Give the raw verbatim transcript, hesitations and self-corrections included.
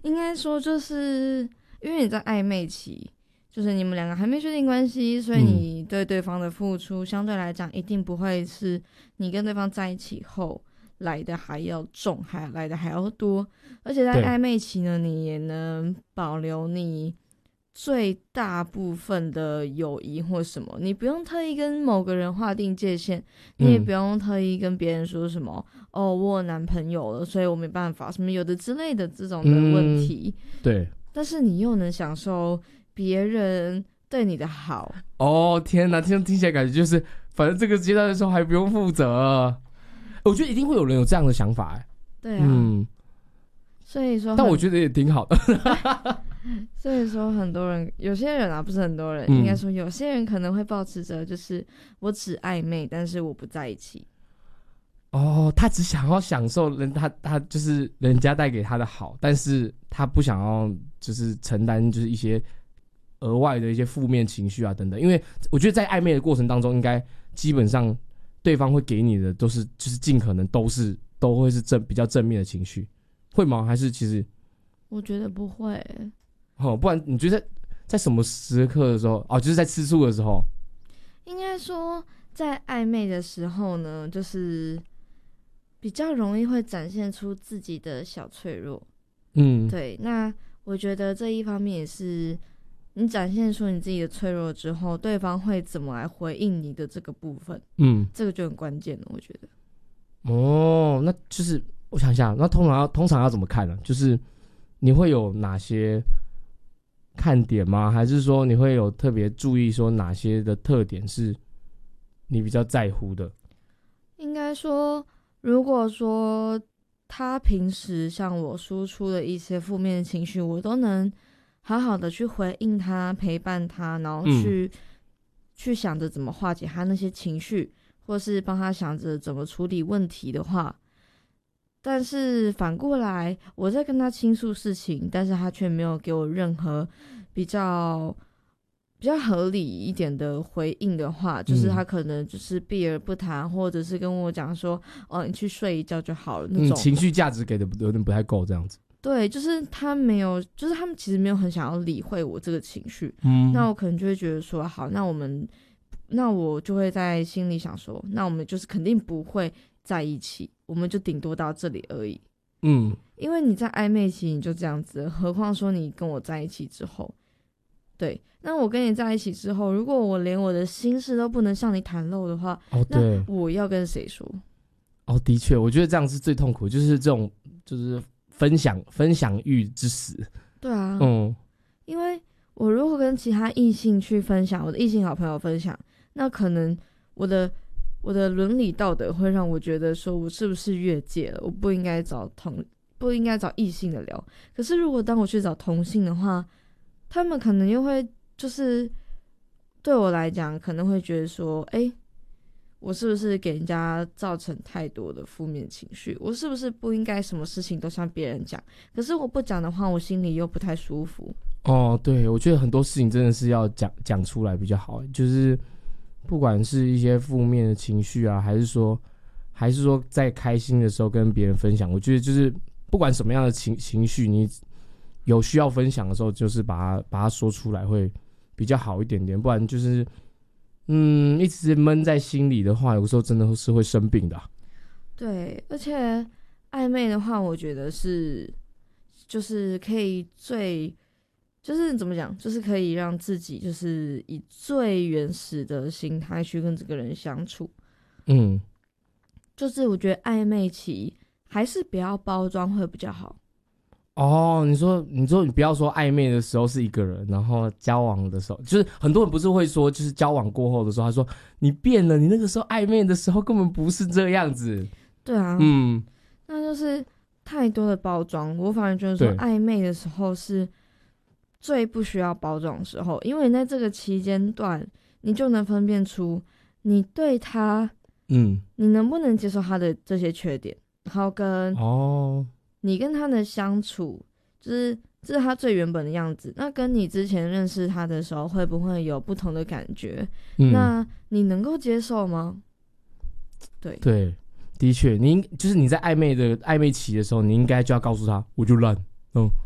应该说就是因为你在暧昧期，就是你们两个还没确定关系，所以你对对方的付出相对来讲一定不会是你跟对方在一起后来的还要重，还来的还要多。而且在暧昧期呢，你也能保留你最大部分的友谊或什么，你不用特意跟某个人划定界限，你也不用特意跟别人说什么、嗯、哦我有男朋友了所以我没办法什么有的之类的这种的问题、 嗯、对， 但是你又能享受别人对你的好。 哦天哪，听听起来感觉就是反正这个阶段的时候还不用负责，我觉得一定会有人有这样的想法、欸、 对啊，嗯，所以说但我觉得也挺好的所以说很多人有些人啊不是很多人、嗯、应该说有些人可能会抱持着就是我只暧昧但是我不在一起。 哦，他只想要享受人他他就是人家带给他的好，但是他不想要就是承担就是一些额外的一些负面情绪啊等等，因为我觉得在暧昧的过程当中应该基本上对方会给你的都是就是尽可能都是都会是正比较正面的情绪，会吗？还是其实我觉得不会、欸哦，不然你觉得 在, 在什么时刻的时候哦，就是在吃醋的时候？ 应该说在暧昧的时候呢，就是比较容易会展现出自己的小脆弱。嗯，对，那我觉得这一方面也是你展现出你自己的脆弱之后，对方会怎么来回应你的这个部分，嗯，这个就很关键了，我觉得。 哦，那就是我想想，那通常要通常要怎么看呢？就是你会有哪些看点吗？还是说你会有特别注意说哪些的特点是你比较在乎的？ 应该说如果说他平时向我输出的一些负面的情绪我都能好好的去回应他陪伴他，然后去、嗯、去想着怎么化解他那些情绪，或是帮他想着怎么处理问题的话，但是反过来我在跟他倾诉事情，但是他却没有给我任何比较比较合理一点的回应的话，就是他可能就是避而不谈，或者是跟我讲说哦你去睡一觉就好了那种、嗯、 情绪价值给的有点不太够这样子。 对，就是他没有就是他们其实没有很想要理会我这个情绪、嗯、那我可能就会觉得说好，那我们那我就会在心里想说那我们就是肯定不会在一起，我们就顶多到这里而已。嗯，因为你在暧昧期你就这样子，何况说你跟我在一起之后。对，那我跟你在一起之后，如果我连我的心事都不能向你袒露的话， 哦，对， 那我要跟谁说？ 哦，的确，我觉得这样是最痛苦，就是这种就是分享分享欲之死。 对啊，嗯，因为我如果跟其他异性去分享，我的异性好朋友分享，那可能我的我的伦理道德会让我觉得说我是不是越界了，我不应该找同不应该找异性的聊。可是如果当我去找同性的话，他们可能又会就是对我来讲可能会觉得说哎、欸，我是不是给人家造成太多的负面情绪，我是不是不应该什么事情都向别人讲，可是我不讲的话我心里又不太舒服。 哦，对，我觉得很多事情真的是要讲讲出来比较好，就是不管是一些负面的情绪啊，还是说还是说在开心的时候跟别人分享，我觉得就是不管什么样的情情绪，你有需要分享的时候，就是把它把它说出来会比较好一点点，不然就是嗯一直闷在心里的话，有时候真的是会生病的、啊。 对，而且暧昧的话，我觉得是就是可以最就是怎么讲，就是可以让自己就是以最原始的心态去跟这个人相处。嗯，就是我觉得暧昧期还是不要包装会比较好。 哦，你说你说你不要说暧昧的时候是一个人，然后交往的时候，就是很多人不是会说，就是交往过后的时候，他说你变了，你那个时候暧昧的时候根本不是这样子。 对啊，嗯，那就是太多的包装，我反而觉得说暧昧的时候是最不需要包装的时候，因为在这个期间段，你就能分辨出你对他，嗯，你能不能接受他的这些缺点，然后跟哦。你跟他的相处就是这是他最原本的样子，那跟你之前认识他的时候会不会有不同的感觉、嗯、那你能够接受吗？对对，的确你就是你在暧昧的暧昧期的时候，你应该就要告诉他我就烂、嗯、